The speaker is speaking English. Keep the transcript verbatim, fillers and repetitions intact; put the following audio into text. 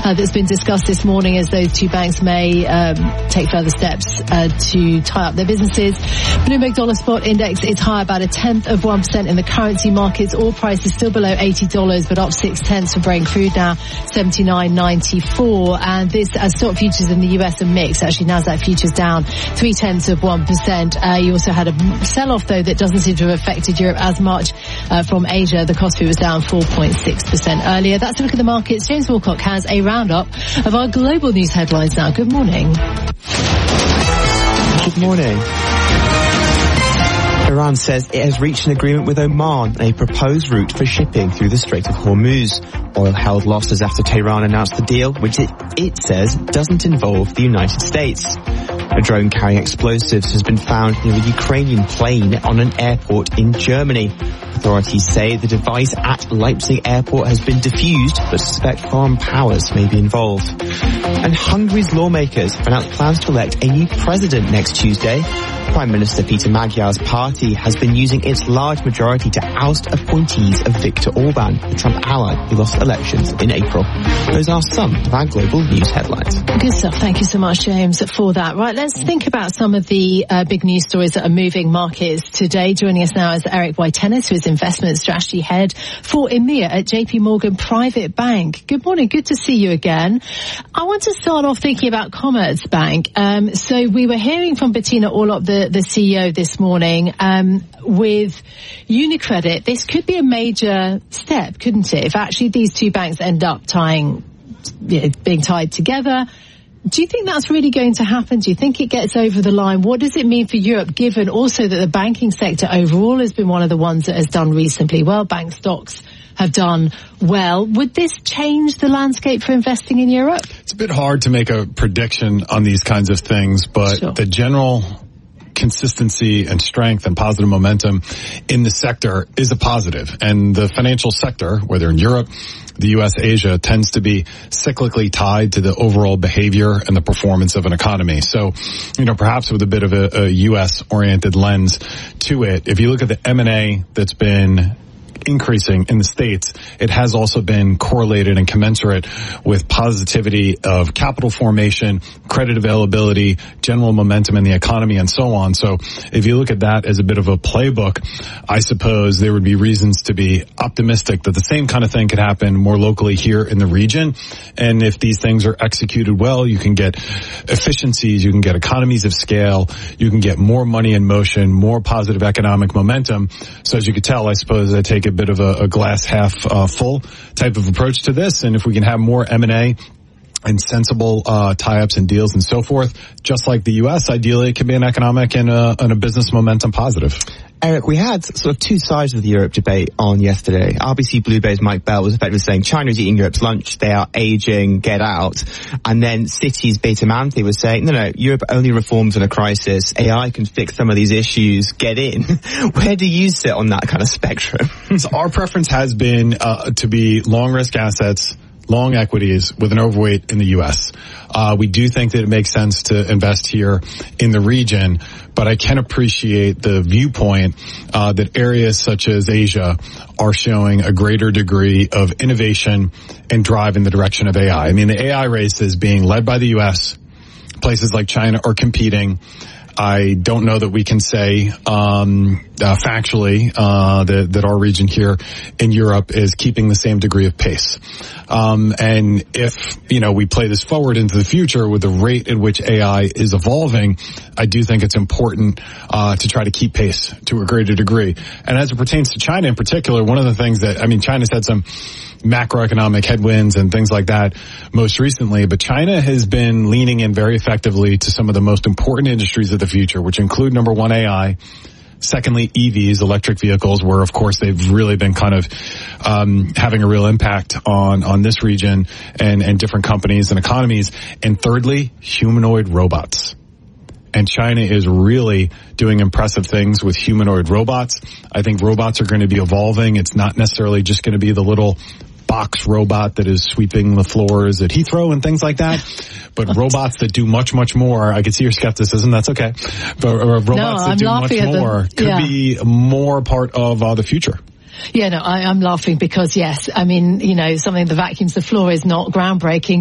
uh, that's been discussed this morning as those two banks may um, take further steps uh, to tie up their businesses. Bloomberg Dollar Spot Index is high about a tenth of one percent in the currency markets. Oil price is still below eighty dollars, but up six tenths for Brent crude now, seventy-nine ninety-four. And this, as stock futures in the U S are mixed. Actually, Nasdaq futures down three tenths of one percent. Uh, you also had a sell-off, though, that doesn't seem to have affected Europe as much uh, from Asia. The Kospi was down four point six percent earlier. That's a look at the markets. James Wilcock has a roundup of our global news headlines now. Good morning. Good morning. Iran says it has reached an agreement with Oman, a proposed route for shipping through the Strait of Hormuz. Oil held losses after Tehran announced the deal, which it, it says doesn't involve the United States. A drone carrying explosives has been found near a Ukrainian plane on an airport in Germany. Authorities say the device at Leipzig airport has been defused, but suspect foreign powers may be involved. And Hungary's lawmakers have announced plans to elect a new president next Tuesday. Prime Minister Peter Magyar's party has been using its large majority to oust appointees of Viktor Orban, the Trump ally who lost elections in April. Those are some of our global news headlines. Good stuff. Thank you so much, James, for that. Right, let's think about some of the uh, big news stories that are moving markets today. Joining us now is Eric White-Tennis, who is investment strategy head for EMEA at J P Morgan Private Bank. Good morning. Good to see you again. I want to start off thinking about Commerzbank. Um, so we were hearing from Bettina Orlopp, the, the C E O, this morning, um, with UniCredit. This could be a major step, couldn't it? If actually these two banks end up tying, you know, being tied together. Do you think that's really going to happen? Do you think it gets over the line? What does it mean for Europe, given also that the banking sector overall has been one of the ones that has done reasonably well? Bank stocks have done well. Would this change the landscape for investing in Europe? It's a bit hard to make a prediction on these kinds of things, but sure. The general consistency and strength and positive momentum in the sector is a positive. And the financial sector, whether in Europe, the U S, Asia, tends to be cyclically tied to the overall behavior and the performance of an economy. So, you know, perhaps with a bit of a, a U S-oriented lens to it, if you look at the M and A that's been increasing in the States, it has also been correlated and commensurate with positivity of capital formation, credit availability, general momentum in the economy, and so on. So if you look at that as a bit of a playbook, I suppose there would be reasons to be optimistic that the same kind of thing could happen more locally here in the region. And if these things are executed well, you can get efficiencies, you can get economies of scale, you can get more money in motion, more positive economic momentum. So as you could tell, I suppose I take a bit of a, a glass half uh, full type of approach to this. And if we can have more M and A and sensible uh, tie-ups and deals and so forth, just like the U S, ideally it can be an economic and a, and a business momentum positive. Eric, we had sort of two sides of the Europe debate on yesterday. R B C Blue Bay's Mike Bell was effectively saying China's eating Europe's lunch, they are aging, get out. And then Citi's Beta Manthi was saying, no, no, Europe only reforms in a crisis. A I can fix some of these issues, get in. Where do you sit on that kind of spectrum? So our preference has been uh, to be long risk assets, long equities with an overweight in the U S. Uh, we do think that it makes sense to invest here in the region, but I can appreciate the viewpoint uh, that areas such as Asia are showing a greater degree of innovation and drive in the direction of A I. I mean, the A I race is being led by the U S. Places like China are competing. I don't know that we can say um, uh, factually uh, that, that our region here in Europe is keeping the same degree of pace. Um, and if, you know, we play this forward into the future with the rate at which A I is evolving, I do think it's important uh, to try to keep pace to a greater degree. And as it pertains to China in particular, one of the things that, I mean, China's had some macroeconomic headwinds and things like that most recently, but China has been leaning in very effectively to some of the most important industries of the future, which include, number one, A I, secondly, E Vs, electric vehicles, where, of course, they've really been kind of um having a real impact on on this region and, and different companies and economies, and thirdly, humanoid robots. And China is really doing impressive things with humanoid robots. I think robots are going to be evolving. It's not necessarily just going to be the little box robot that is sweeping the floors at Heathrow and things like that, but robots that do much, much more. I can see your skepticism. That's okay. But uh, robots no, that I'm do much more the, could yeah. be more part of uh, the future. Yeah, no, I, I'm laughing because, yes, I mean, you know, something that vacuums the floor is not groundbreaking.